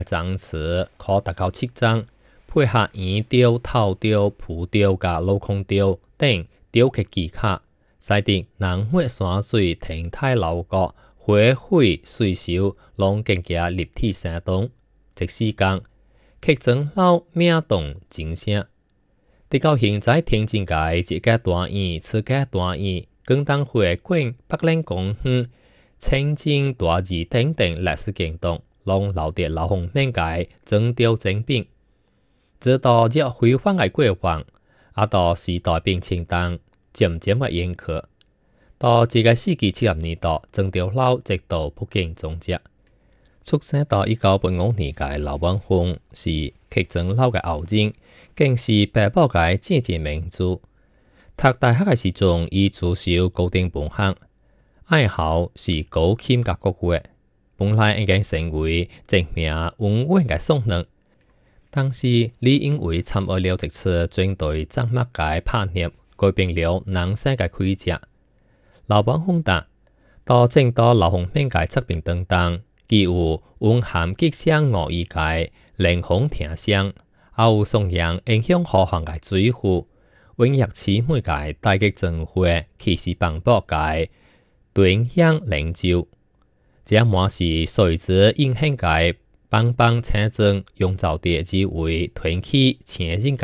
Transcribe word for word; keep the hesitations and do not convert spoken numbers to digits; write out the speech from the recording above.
章词可达到七章，配合圆调、透调、浮调甲镂空调等调曲技巧，使得南岳山水亭台楼阁、花卉水秀拢更加立体生动。即使讲曲庄老名动真声，直到现在天津街一家大院、次家大院、广东会馆、北岭公园、清境大字等等历史景动，拢留伫老凤面街装雕精品。直到热辉煌的过往，啊到时代变迁动，渐渐的延续。到这个世纪七十年代，装雕楼直到不见踪迹。出生到一九八五年嘅刘文峰是曲庄楼嘅后人，更是爸爸嘅政治名著。讀大學嘅時陣，伊主修高等文學，愛好是高琴甲國樂，本來已經成為知名文苑嘅雙人。但是，你因為參與了一次軍隊戰幕嘅叛逆，改變了人生嘅軌跡。劉文峰答：到正到劉鳳面嘅側邊等等。既有蘊含吉祥樂意嘅靈風聽聲，也有崇洋影響河漢嘅水庫，永躍慈美嘅大吉正會，氣勢磅礴嘅端陽靈照。這滿是隨之影響嘅邦邦青鎮，用造地之為團起前人嘅